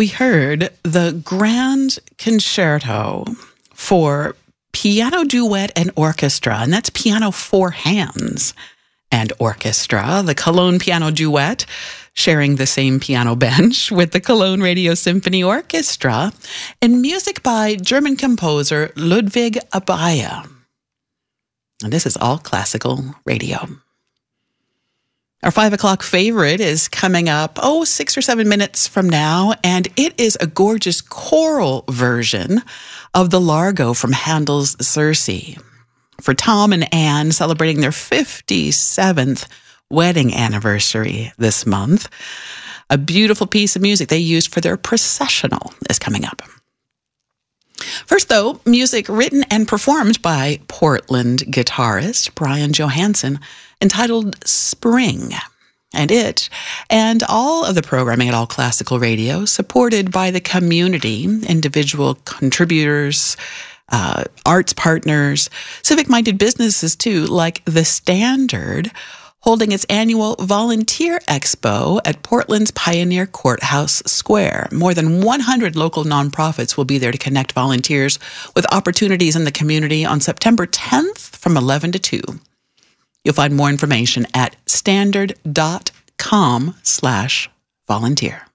we heard the Grand Concerto for Piano Duet and Orchestra, and that's piano for hands and orchestra. The Cologne Piano Duet, sharing the same piano bench with the Cologne Radio Symphony Orchestra, and music by German composer Ludwig Abaya. And this is all classical radio. Our 5 o'clock favorite is coming up, 6 or 7 minutes from now, and it is a gorgeous choral version of the Largo from Handel's Circe. For Tom and Anne celebrating their 57th wedding anniversary this month. A beautiful piece of music they used for their processional is coming up. First, though, music written and performed by Portland guitarist Brian Johansson, entitled Spring. And it, and all of the programming at All Classical Radio, supported by the community, individual contributors, arts partners, civic-minded businesses too, like The Standard, holding its annual Volunteer Expo at Portland's Pioneer Courthouse Square. More than 100 local nonprofits will be there to connect volunteers with opportunities in the community on September 10th from 11 to 2. You'll find more information at standard.com/volunteer.